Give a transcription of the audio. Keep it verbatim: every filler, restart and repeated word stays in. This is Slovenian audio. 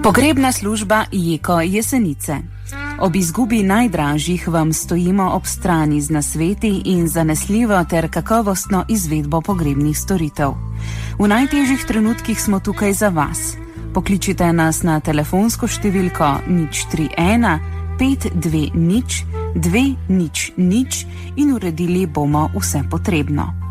Pogrebna služba Jeko Jesenice. Ob izgubi najdražjih vam stojimo ob strani z nasveti in zanesljivo ter kakovostno izvedbo pogrebnih storitev. V najtežjih trenutkih smo tukaj za vas. Pokličite nas na telefonsko številko nič tri ena pet dve nič dve nič nič in uredili bomo vse potrebno.